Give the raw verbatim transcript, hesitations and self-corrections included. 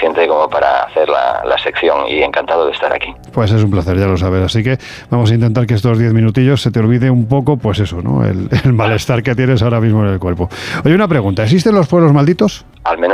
suficiente como para hacer la, la sección y encantado de estar aquí. Pues es un placer, ya lo sabes. Así que vamos a intentar que estos diez minutillos se te olvide un poco, pues eso, ¿no? El, el malestar que tienes ahora mismo en el cuerpo. Oye, una pregunta, ¿existen los pueblos malditos? Al menos